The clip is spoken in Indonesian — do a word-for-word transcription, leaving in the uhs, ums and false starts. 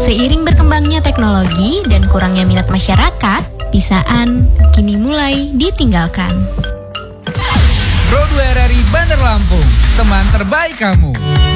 Seiring berkembangnya teknologi dan kurangnya minat masyarakat, pisaan kini mulai ditinggalkan. Broadway R R I Bandar Lampung, teman terbaik kamu.